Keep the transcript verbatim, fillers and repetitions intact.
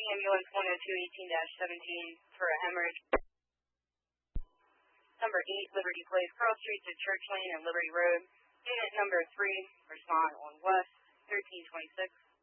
ambulance one oh two eighteen dash seventeen for a hemorrhage. Number eight, Liberty Place, Carl Street to Church Lane and Liberty Road. Unit number three, respond on West thirteen twenty-six.